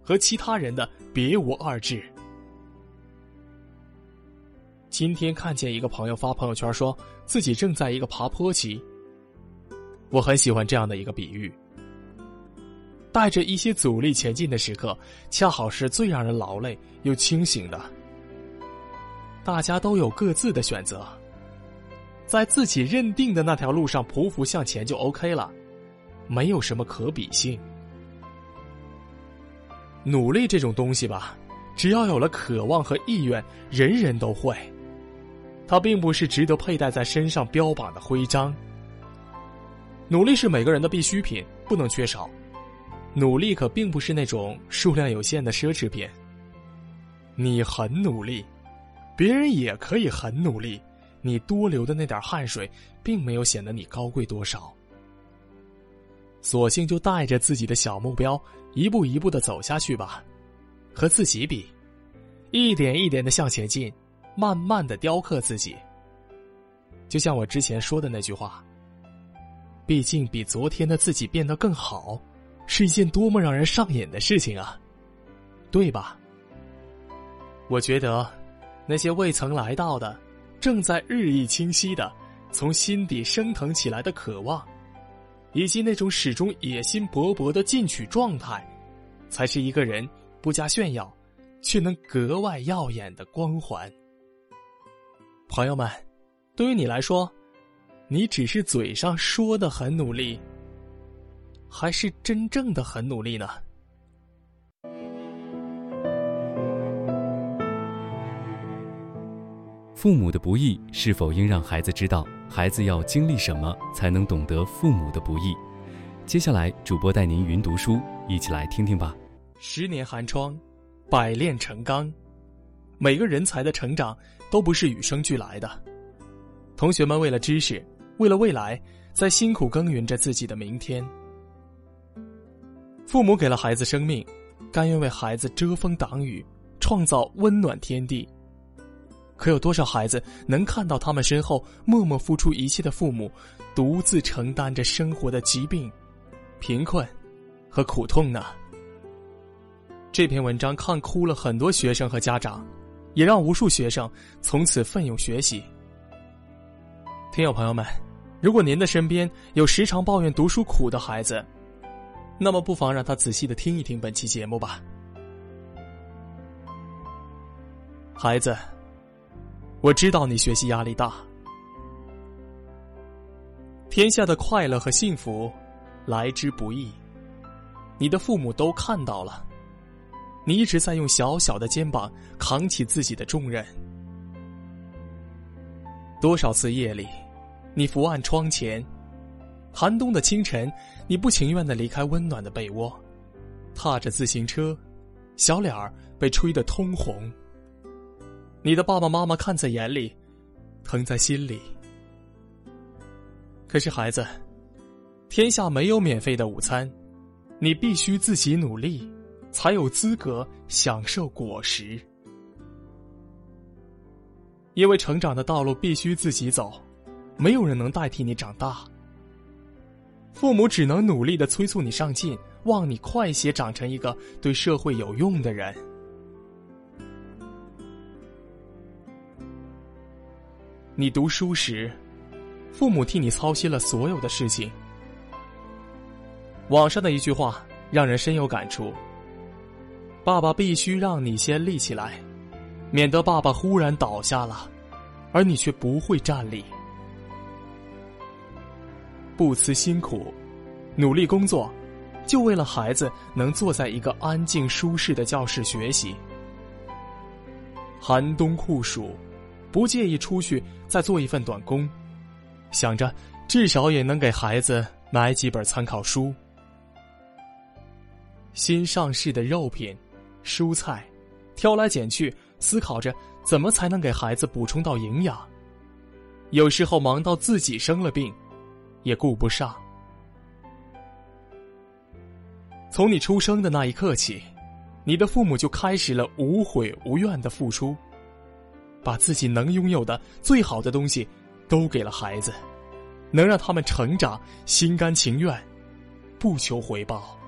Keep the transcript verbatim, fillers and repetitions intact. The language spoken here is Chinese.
和其他人的别无二致。今天看见一个朋友发朋友圈说自己正在一个爬坡期，我很喜欢这样的一个比喻，带着一些阻力前进的时刻，恰好是最让人劳累又清醒的。大家都有各自的选择，在自己认定的那条路上匍匐向前就 OK 了，没有什么可比性。努力这种东西吧，只要有了渴望和意愿，人人都会。它并不是值得佩戴在身上标榜的徽章。努力是每个人的必需品，不能缺少。努力可并不是那种数量有限的奢侈品。你很努力，别人也可以很努力，你多流的那点汗水并没有显得你高贵多少。索性就带着自己的小目标一步一步地走下去吧，和自己比，一点一点地向前进，慢慢地雕刻自己。就像我之前说的那句话，毕竟比昨天的自己变得更好，是一件多么让人上瘾的事情啊，对吧？我觉得那些未曾来到的，正在日益清晰的从心底升腾起来的渴望，以及那种始终野心勃勃的进取状态，才是一个人不加炫耀却能格外耀眼的光环。朋友们，对于你来说，你只是嘴上说的很努力，还是真正的很努力呢？ 父母的不易是否应让孩子知道？孩子要经历什么才能懂得父母的不易？接下来主播带您云读书，一起来听听吧。 十年寒窗，百炼成钢。每个人才的成长都不是与生俱来的。同学们为了知识，为了未来，在辛苦耕耘着自己的明天。父母给了孩子生命，甘愿为孩子遮风挡雨，创造温暖天地。可有多少孩子能看到他们身后默默付出一切的父母，独自承担着生活的疾病、贫困和苦痛呢？这篇文章看哭了很多学生和家长，也让无数学生从此奋勇学习。听友朋友们，如果您的身边有时常抱怨读书苦的孩子，那么不妨让他仔细地听一听本期节目吧。孩子，我知道你学习压力大。天下的快乐和幸福来之不易，你的父母都看到了，你一直在用小小的肩膀扛起自己的重任。多少次夜里，你伏案窗前，寒冬的清晨，你不情愿地离开温暖的被窝，踏着自行车，小脸儿被吹得通红。你的爸爸妈妈看在眼里，疼在心里。可是孩子，天下没有免费的午餐，你必须自己努力，才有资格享受果实。因为成长的道路必须自己走，没有人能代替你长大。父母只能努力地催促你上进，望你快些长成一个对社会有用的人。你读书时，父母替你操心了所有的事情。网上的一句话让人深有感触：爸爸必须让你先立起来，免得爸爸忽然倒下了，而你却不会站立。不辞辛苦，努力工作，就为了孩子能坐在一个安静舒适的教室学习。寒冬酷暑，不介意出去再做一份短工，想着至少也能给孩子买几本参考书。新上市的肉品、蔬菜，挑来拣去，思考着怎么才能给孩子补充到营养。有时候忙到自己生了病，也顾不上。从你出生的那一刻起，你的父母就开始了无悔无怨的付出，把自己能拥有的最好的东西都给了孩子，能让他们成长，心甘情愿，不求回报。